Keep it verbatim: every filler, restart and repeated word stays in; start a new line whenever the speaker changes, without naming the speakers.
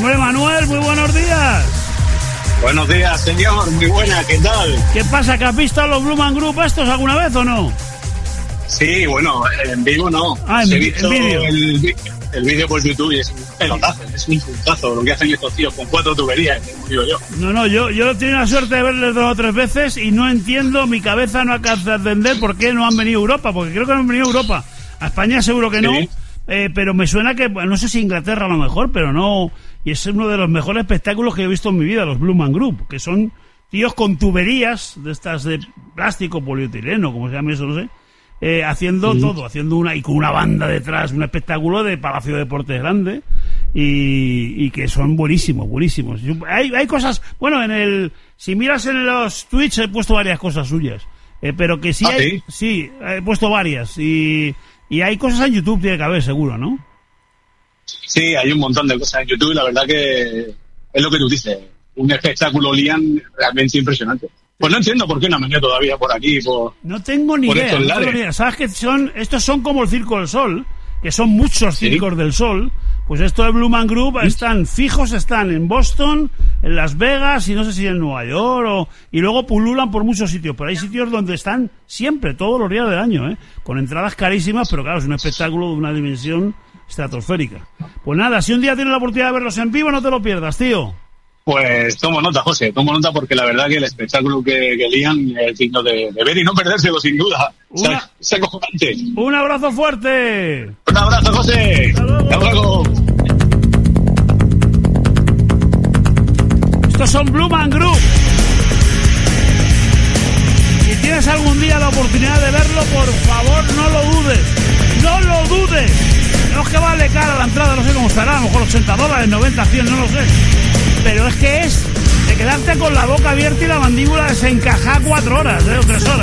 Hombre, Manuel, muy buenos días.
Buenos días, señor, muy buena, ¿qué tal?
¿Qué pasa, que has visto los Blue Man Group estos alguna vez o no?
Sí, bueno, en vivo no.
Ah, en,
He visto
en vídeo.
el, el vídeo por YouTube y es un pelotazo, es un puntazo lo que hacen estos tíos con cuatro tuberías, como digo yo.
No, no, yo, yo he tenido la suerte de verles dos o tres veces y no entiendo, mi cabeza no alcanza a entender por qué no han venido a Europa, porque creo que no han venido a Europa. A España seguro que no,
Sí.
eh, pero me suena que, no sé si Inglaterra a lo mejor, pero no, y es uno de los mejores espectáculos que he visto en mi vida, los Blue Man Group, que son tíos con tuberías de estas de plástico, polietileno, como se llama eso, no sé, eh, haciendo mm. todo, haciendo una, y con una banda detrás, un espectáculo de Palacio de Deportes grande, y, y que son buenísimos, buenísimos. Hay, hay cosas, bueno, en el, si miras en los tweets he puesto varias cosas suyas, eh, pero que sí
¿Ah,
hay,
sí?
sí, he puesto varias, y, y hay cosas en YouTube, tiene que haber, seguro, ¿no?
Sí, hay un montón de cosas en YouTube y la verdad que es lo que tú dices, un espectáculo Liam realmente impresionante. Pues no entiendo por qué no han venido todavía por aquí, por
No tengo ni
por
idea,
estos
no tengo
lares.
ni idea. ¿Sabes que son, estos son como el Circo del Sol, que son muchos
¿Sí?
circos del Sol? Pues esto de Blue Man Group
¿Sí?
están fijos, están en Boston, en Las Vegas y no sé si en Nueva York, o, y luego pululan por muchos sitios, pero hay sitios donde están siempre, todos los días del año, ¿eh? Con entradas carísimas, pero claro, es un espectáculo de una dimensión estratosférica. Pues nada, si un día tienes la oportunidad de verlos en vivo, no te lo pierdas, tío.
Pues tomo nota, José, tomo nota porque la verdad que el espectáculo que, que lían es digno de, de ver y no perdérselo, sin duda.
Una-
O sea, es acojonante.
Un abrazo fuerte.
Un abrazo, José.
Hasta luego.
Hasta luego.
Estos son Blue Man Group. Si tienes algún día la oportunidad de verlo, por favor, no lo dudes. ¡No lo dudes! No es que vale cara la entrada, no sé cómo estará, a lo mejor ochenta dólares, noventa, cien, no lo sé. Pero es que es de quedarte con la boca abierta y la mandíbula desencajada cuatro horas, ¿eh? O tres horas.